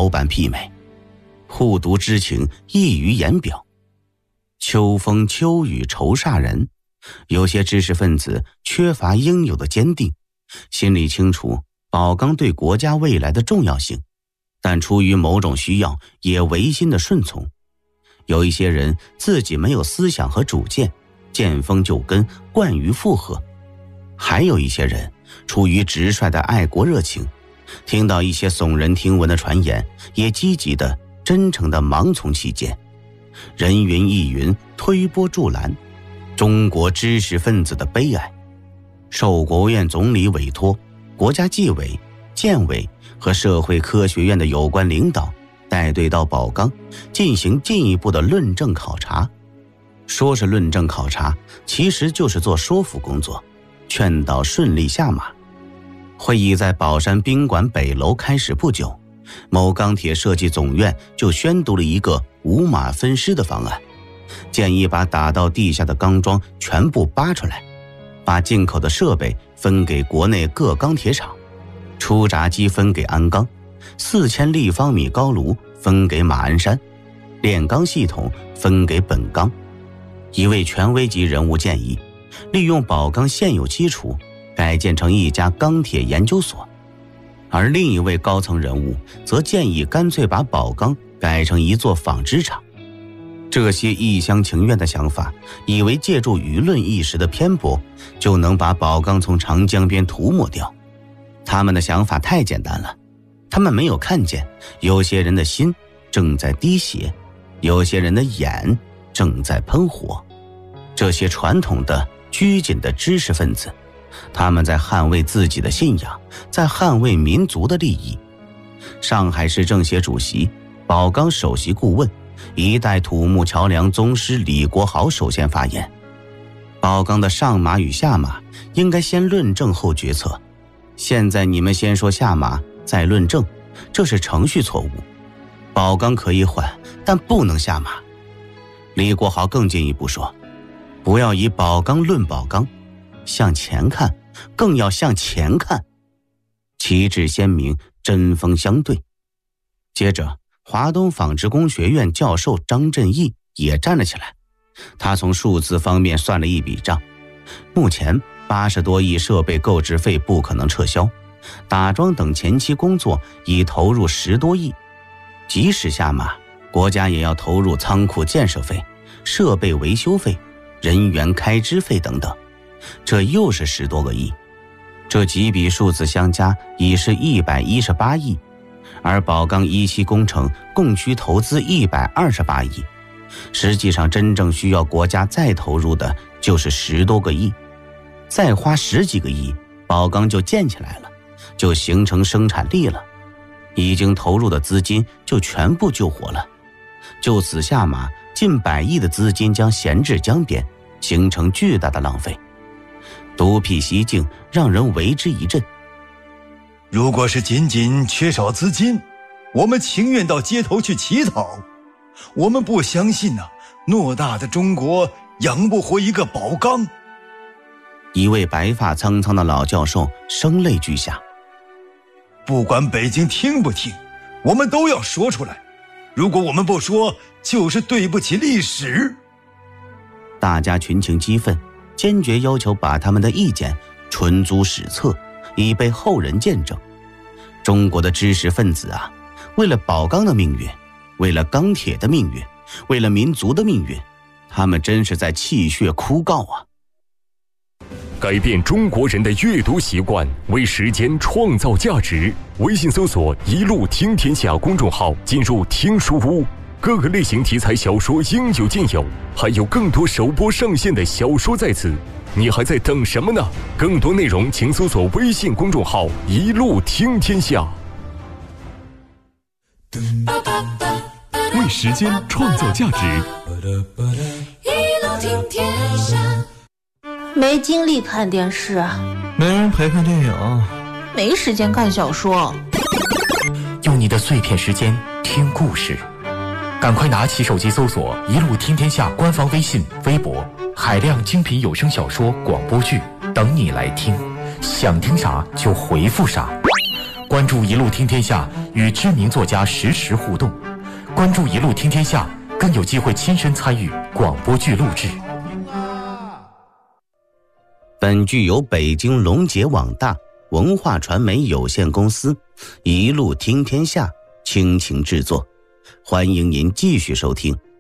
毫般媲美，互读之情溢于言表。秋风秋雨愁煞人，有些知识分子缺乏应有的坚定，心里清楚宝钢对国家未来的重要性，但出于某种需要也违心的顺从。有一些人自己没有思想和主见，见风就跟，惯于附和。还有一些人出于直率的爱国热情，听到一些耸人听闻的传言，也积极的真诚的盲从其间。人云亦云，推波助澜，中国知识分子的悲哀。受国务院总理委托，国家纪委、建委和社会科学院的有关领导带队到宝钢进行进一步的论证考察。说是论证考察，其实就是做说服工作，劝导顺利下马。会议在宝山宾馆北楼开始不久，某钢铁设计总院就宣读了一个五马分尸的方案，建议把打到地下的钢桩全部扒出来，把进口的设备分给国内各钢铁厂，出闸机分给鞍钢，4000立方米高炉分给马鞍山，炼钢系统分给本钢。一位权威级人物建议，利用宝钢现有基础，改建成一家钢铁研究所。而另一位高层人物则建议干脆把宝钢改成一座纺织厂。这些一厢情愿的想法，以为借助舆论一时的偏颇，就能把宝钢从长江边涂抹掉。他们的想法太简单了，他们没有看见有些人的心正在滴血，有些人的眼正在喷火。这些传统的拘谨的知识分子，他们在捍卫自己的信仰，在捍卫民族的利益。上海市政协主席、宝钢首席顾问、一代土木桥梁宗师李国豪首先发言：宝钢的上马与下马应该先论证后决策，现在你们先说下马再论证，这是程序错误。宝钢可以缓，但不能下马。李国豪更进一步说，不要以宝钢论宝钢，向前看，更要向前看。旗帜鲜明，针锋相对。接着华东纺织工学院教授张振义也站了起来，他从数字方面算了一笔账，目前80多亿设备购置费不可能撤销，打桩等前期工作已投入10多亿，即使下马，国家也要投入仓库建设费、设备维修费、人员开支费等等，这又是10多个亿。这几笔数字相加已是118亿，而宝钢一期工程共需投资128亿，实际上真正需要国家再投入的就是10多个亿，再花10几个亿，宝钢就建起来了，就形成生产力了，已经投入的资金就全部救活了。就此下马，近100亿的资金将闲置江边，形成巨大的浪费。独辟蹊径，让人为之一振。 如果是仅仅缺少资金，我们情愿到街头去乞讨。我们不相信偌大的中国养不活一个宝钢。 一位白发苍苍的老教授声泪俱下。 不管北京听不听，我们都要说出来。如果我们不说，就是对不起历史。 大家群情激愤，坚决要求把他们的意见存租史册，以备后人见证。中国的知识分子啊，为了宝钢的命运，为了钢铁的命运，为了民族的命运，他们真是在泣血哭告啊！ 改变中国人的阅读习惯，为时间创造价值。微信搜索“一路听天下”公众号，进入听书屋，各个类型题材小说应有尽有，还有更多首播上线的小说在此。你还在等什么呢？更多内容请搜索微信公众号“一路听天下”。为时间创造价值， 一路听天下。 没精力看电视， 没人陪看电影， 没时间看小说。 用你的碎片时间听故事，赶快拿起手机搜索“一路听天下”官方微信、微博，海量精品有声小说、广播剧等你来听，想听啥就回复啥。 关注一路听天下，与知名作家实时互动。关注一路听天下，更有机会亲身参与广播剧录制。 本剧由北京龙杰网大文化传媒有限公司一路听天下倾情制作，欢迎您继续收听。